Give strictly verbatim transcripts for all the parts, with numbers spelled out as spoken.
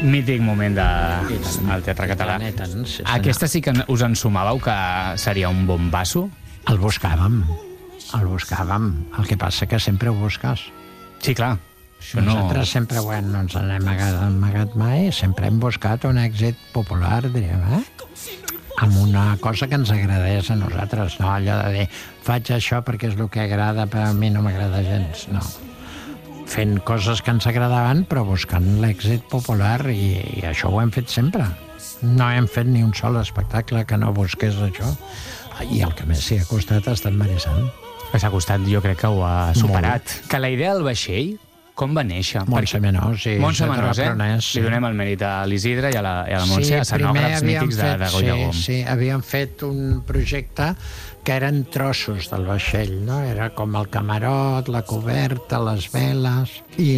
Mític moment de... al Teatre Català. Aquesta sí que us en sumàveu que seria un bombasso? El buscàvem, el buscàvem. El que passa que sempre ho busques. Sí, clar. Això no... Nosaltres sempre ho hem, no ens n'hem amagat mai, sempre hem buscat un èxit popular, diríem, eh? Amb una cosa que ens agradés a nosaltres, no allò de dir faig això perquè és el que agrada, però a mi no m'agrada gens, no. Fent coses que ens agradaven, però buscant l'èxit popular, i, i això ho hem fet sempre. No hem fet ni un sol espectacle que no busqués això. I el que més s'hi ha costat ha estat Marisol. Que s'ha costat, jo crec que ho ha superat. Molt. Que la idea del vaixell, com va néixer? Montse Menós, sí. Montse Menós, eh? Sí. Li donem el mèrit a l'Isidre i a la, i a la Montse, sí, escenògrafs mítics fet, de, de Goya Gom. Sí, sí, havíem fet un projecte que eren trossos del vaixell, no? Era com el camarot, la coberta, les veles, i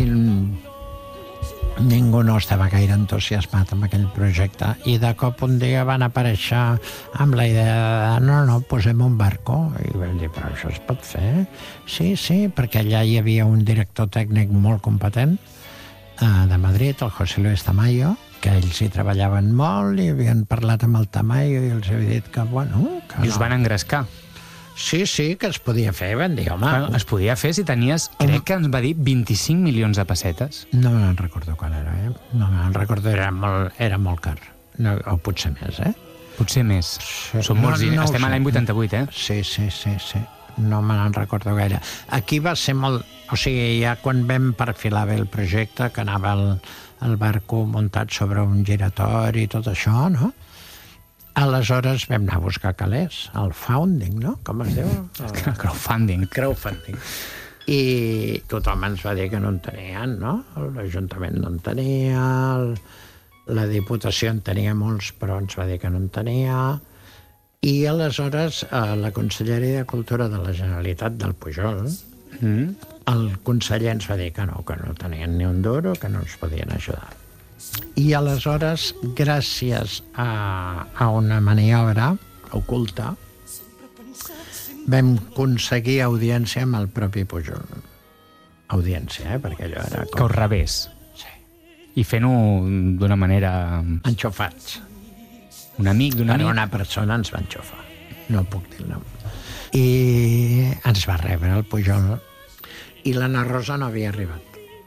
ningú no estava gaire entusiasmat amb aquell projecte, i de cop un dia van aparèixer amb la idea de no, no, posem un barco, i vam dir, però això es pot fer? Sí, sí, perquè allà hi havia un director tècnic molt competent eh, de Madrid, el José Luis Tamayo, que ells hi treballaven molt i havien parlat amb el Tamayo i els havia dit que, bueno... Que I us no. van engrescar. Sí, sí, que es podia fer, van dir, home... Bueno, es podia fer si tenies, crec que ens va dir vint-i-cinc milions de pessetes. No me'n recordo quan era, eh? No me'n recordo, era molt, era molt car. No, o potser més, eh? Potser més. Sí. Som molts no, no Estem a l'any vuitanta-vuit, eh? Sí, sí, sí, sí. No me'n recordo gaire. Aquí va ser molt... O sigui, ja quan vam perfilar bé el projecte, que anava el, el barco muntat sobre un giratori i tot això, no? Aleshores vam anar a buscar calés, el founding, no? Com es diu? El crowdfunding. El crowdfunding. I tothom ens va dir que no en tenien, no? L'Ajuntament no en tenia, el, la Diputació en tenia molts, però ens va dir que no en tenia. I aleshores la Conselleria de Cultura de la Generalitat del Pujol, mm. el conseller ens va dir que no, que no tenien ni un duro, que no ens podien ajudar. I aleshores, gràcies a, a una maniobra oculta, vam aconseguir audiència amb el propi Pujol. Audiència, eh? Perquè allò era... Com... Que us rebés. Sí. I fent-ho d'una manera... Enxofats. Un amic d'un amic? Una persona ens va enxofar. No puc dir el nom. I ens va rebre el Pujol. I l'Anna Rosa no havia arribat.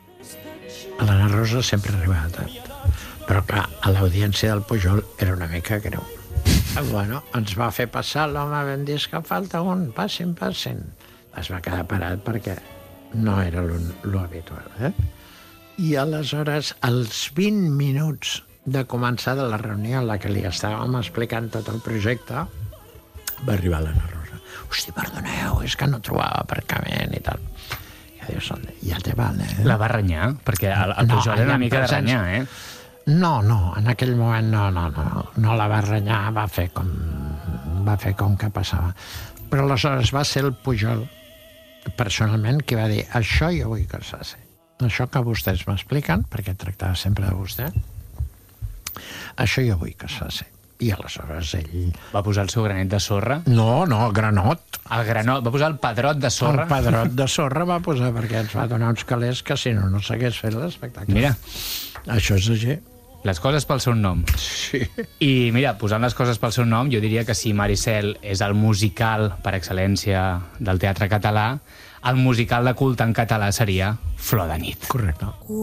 L'Anna Rosa sempre arribava tard. Però, clar, a l'audiència del Pujol era una mica greu. Bueno, ens va fer passar l'home, vam dir que falta un, passin, passin. Es va quedar parat perquè no era l'habitual, eh? I aleshores, als vint minuts de començar de la reunió en la que li estàvem explicant tot el projecte, va arribar l'Anna Rosa. Hosti, perdoneu, és que no trobava aparcament i tal. Ja te vale, eh? La va renyar? Perquè el, el Pujol no, era una mica de renyar, eh? No, no, en aquell moment no, no, no, no la va renyar, va fer com, va fer com que passava. Però aleshores va ser el Pujol, personalment, qui va dir això jo vull que es faci. Això que vostès m'expliquen, perquè tractava sempre de vostè, això jo vull que es faci. I aleshores ell... Va posar el seu granet de sorra? No, no, el granot. El granot, va posar el pedrot de sorra? El pedrot de sorra va posar, perquè ens va donar uns calés que si no, no s'hagués fet l'espectacle. Mira. Això és així. Les coses pel seu nom. Sí. I mira, posant les coses pel seu nom, jo diria que si Maricel és el musical per excel·lència del teatre català, el musical de culte en català seria Flor de nit. Correcte.